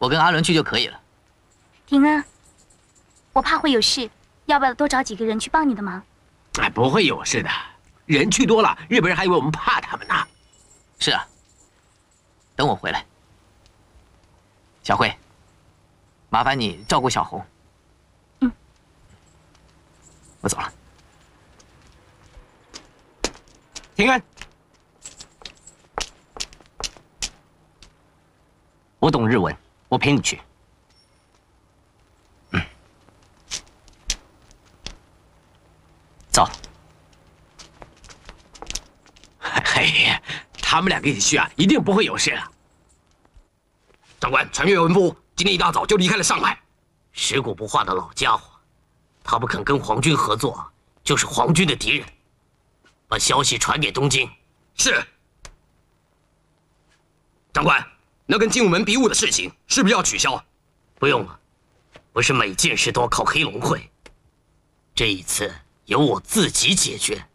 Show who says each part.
Speaker 1: 我跟阿伦去就可以了。
Speaker 2: 廷恩，我怕会有事，要不要多找几个人去帮你的忙？
Speaker 3: 哎，不会有事的，人去多了，日本人还以为我们怕他们呢。
Speaker 1: 是啊，等我回来。小慧，麻烦你照顾小红。
Speaker 2: 嗯，
Speaker 1: 我走了。
Speaker 3: 廷恩，
Speaker 4: 我懂日文，我陪你去。走。
Speaker 3: 嘿，他们两个一起去啊，一定不会有事了。长官，传阅文夫今天一大早就离开了上海。
Speaker 5: 食古不化的老家伙，他不肯跟皇军合作，就是皇军的敌人。把消息传给东京。
Speaker 3: 是。长官，那跟精武门比武的事情是不是要取消？
Speaker 5: 不用了，不是每件事都要靠黑龙会。这一次由我自己解决。